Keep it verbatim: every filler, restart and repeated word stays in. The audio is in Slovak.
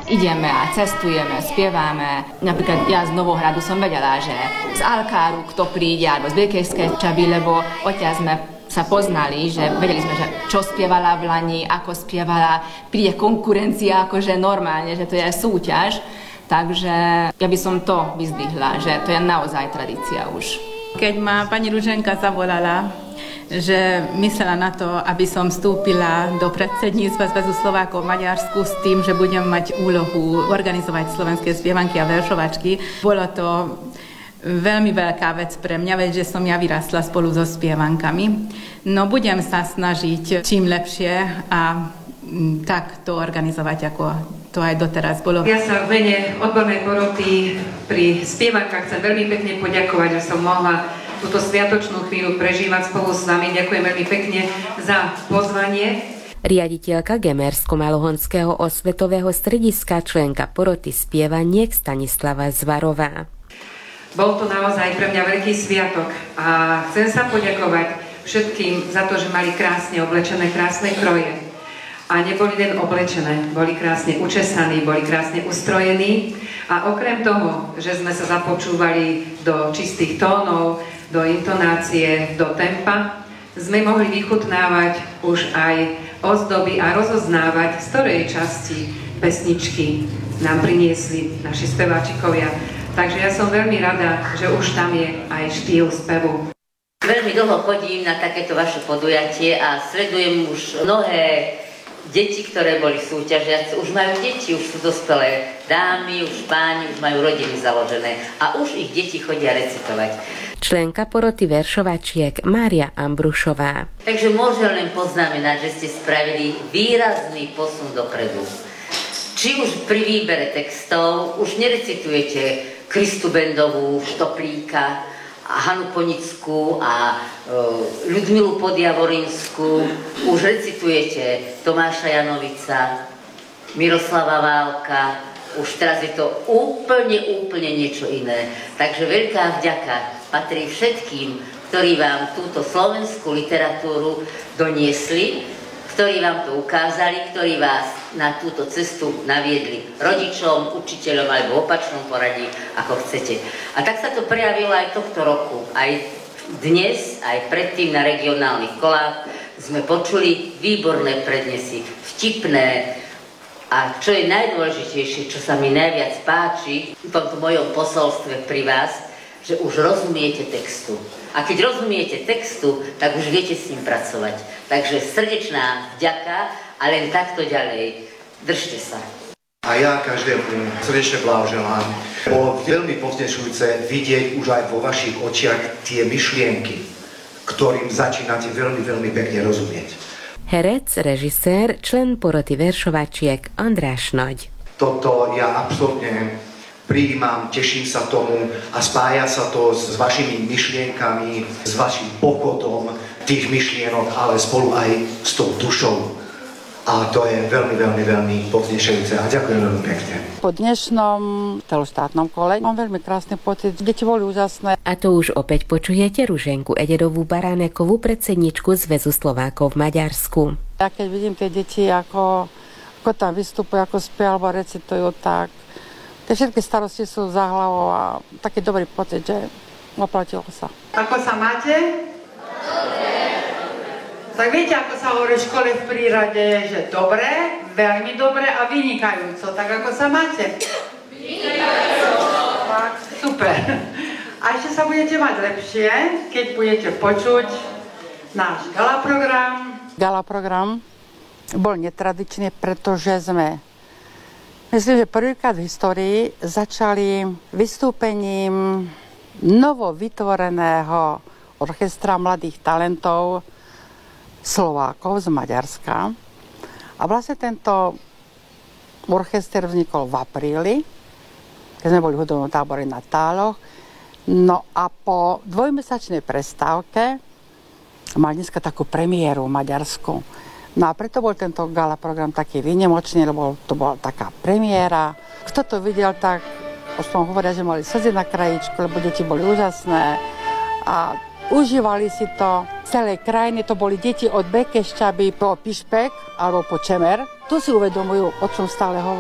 ideme a cestujeme, spievame. Napríklad ja z Novohradu som vedela, že z Alkáru kto príde, alebo z Biekejskej Čaby, lebo odtiaľ sme sa poznali, že vedeli sme, že čo spievala v Lani, ako spievala, príde konkurencia akože normálne, že to je súťaž. Takže ja by som to vyzdvihla, že to je naozaj tradícia už. Keď ma pani Ruženka zavolala, že myslela na to, aby som vstúpila do predsedníctva Zväzu Slovákov v Maďarsku s tým, že budem mať úlohu organizovať slovenské spievanky a veršovačky. Bolo to veľmi veľká vec pre mňa, veď, že som ja vyrastla spolu so spievankami. No budem sa snažiť čím lepšie a tak to organizovať, ako to aj doteraz bolo. Ja sa v mene odbornej poroty pri spievankách chcem veľmi pekne poďakovať, že som mohla túto sviatočnú chvíľu prežívať spolu s vami. Ďakujem veľmi pekne za pozvanie. Riaditeľka Gemersko-Malohonského osvetového strediska, členka poroty spievaniek Stanislava Zvarová. Bol to naozaj pre mňa veľký sviatok a chcem sa poďakovať všetkým za to, že mali krásne oblečené, krásne kroje. A neboli len oblečené, boli krásne učesaní, boli krásne ustrojení. A okrem toho, že sme sa započúvali do čistých tónov, do intonácie, do tempa, sme mohli vychutnávať už aj ozdoby a rozoznávať, z ktorej časti pesničky nám priniesli naši speváčikovia. Takže ja som veľmi rada, že už tam je aj štýl spevu. Veľmi dlho chodím na takéto vaše podujatie a sledujem už mnohé deti, ktoré boli súťažiace. Už majú deti, už sú dospelé dámy, už páni, už majú rodiny založené a už ich deti chodia recitovať. Členka poroty veršovačiek Mária Ambrušová. Takže môžem len poznamenať, že ste spravili výrazný posun dopredu. Či už pri výbere textov už nerecitujete Kristu Bendovú, Štoplíka, a Hanu Ponickú a e, Ľudmilu Podjavorinskú, už recitujete Tomáša Janovica, Miroslava Válka, už teraz je to úplne, úplne niečo iné. Takže veľká vďaka patrí všetkým, ktorí vám túto slovenskú literatúru doniesli, ktorí vám to ukázali, ktorí vás na túto cestu naviedli rodičom, učiteľom alebo v opačnom poradí, ako chcete. A tak sa to prejavilo aj tohto roku. Aj dnes, aj predtým na regionálnych kolách sme počuli výborné prednesy, vtipné. A čo je najdôležitejšie, čo sa mi najviac páči v tomto mojom posolstve pri vás, že už rozumiete textu. A keď rozumiete textu, tak už viete s ním pracovať. Takže srdečná vďaka a len takto ďalej. Držte sa. A ja každému srdečne blahoželám. Bolo veľmi povznesujúce vidieť už aj vo vašich očiach tie myšlienky, ktorým začínate veľmi, veľmi pekne rozumieť. Herec, režisér, člen poroty veršovačiek András Nagy. Toto ja absolútne prijímam, teším sa tomu a spája sa to s vašimi myšlienkami, s vašim pochodom tých myšlienok, ale spolu aj s tou dušou. A to je veľmi, veľmi, veľmi povznešujúce a ďakujem veľmi pekne. Po dnešnom celoštátnom kole mám veľmi krásny pocit, deti boli úžasné. A to už opäť počujete Ruženku Ederovú Baránekovú, predsedničku Zväzu Slovákov v Maďarsku. Ja keď vidím tie deti, ako, ako tam vystupujú, ako spievajú alebo recitujú, tak tie všetky starosti sú za hlavou a taký dobrý pocit, že oplatilo sa. Ako sa máte? Dobre. Tak viete, ako sa hovorí v škole v prírode, že dobre, veľmi dobre a vynikajúco. Tak ako sa máte? Vynikajúco. Tak, super. A ešte sa budete mať lepšie, keď budete počuť náš gala program. Gala program bol netradičný, pretože sme myslím, že prvýkrát v histórii začali vystúpením novo vytvoreného orchestra mladých talentov Slovákov z Maďarska. A vlastne tento orchester vznikol v apríli, keď sme boli v hudobnom tábore na Táloch. No a po dvojmesačnej prestávke mal dneska takú premiéru v Maďarsku. No a preto bol tento gala program taký výnimočný, lebo to bola taká premiéra. Kto to videl, tak o tom hovoria, že mali slzy na krajičku, lebo deti boli úžasné a užívali si to z celej krajiny. To boli deti od Békés Čaby po Pišpek alebo po Čemer. Tu si uvedomujú, o čom stále hovorí.